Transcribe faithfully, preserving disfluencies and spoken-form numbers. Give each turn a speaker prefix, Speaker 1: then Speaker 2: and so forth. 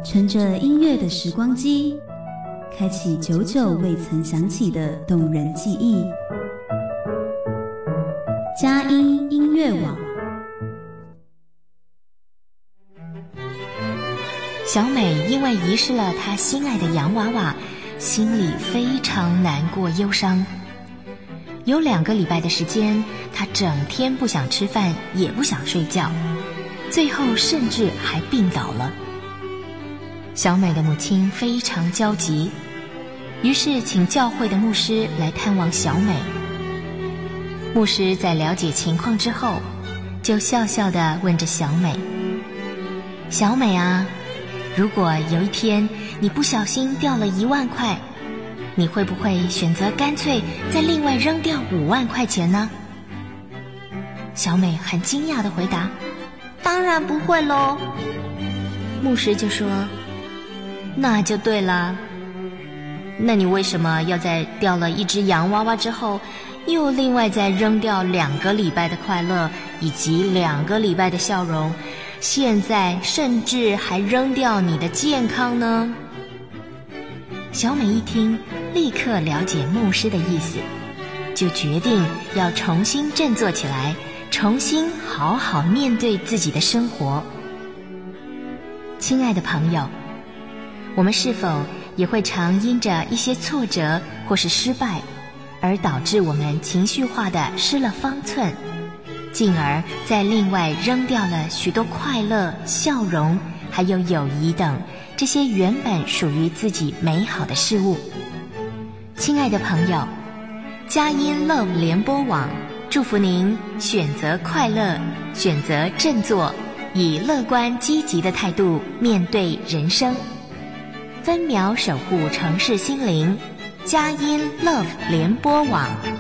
Speaker 1: 乘着音乐的时光机，开启久久未曾想起的动人记忆。佳音音乐网。
Speaker 2: 小美因为遗失了她心爱的洋娃娃，心里非常难过忧伤。有两个礼拜的时间，她整天不想吃饭，也不想睡觉，最后甚至还病倒了。小美的母亲非常焦急，于是请教会的牧师来探望小美。牧师在了解情况之后，就笑笑地问着小美：小美啊，如果有一天你不小心掉了一万块，你会不会选择干脆再另外扔掉五万块钱呢？小美很惊讶地回答：当然不会咯。牧师就说：那就对了，那你为什么要在掉了一只洋娃娃之后，又另外再扔掉两个礼拜的快乐以及两个礼拜的笑容，现在甚至还扔掉你的健康呢？小美一听，立刻了解牧师的意思，就决定要重新振作起来，重新好好面对自己的生活。亲爱的朋友，我们是否也会常因着一些挫折或是失败，而导致我们情绪化的失了方寸，进而再另外扔掉了许多快乐、笑容还有友谊等这些原本属于自己美好的事物？亲爱的朋友，佳音 Love 联播网祝福您选择快乐，选择振作，以乐观积极的态度面对人生，分秒守护城市心灵。佳音 Love 联播网。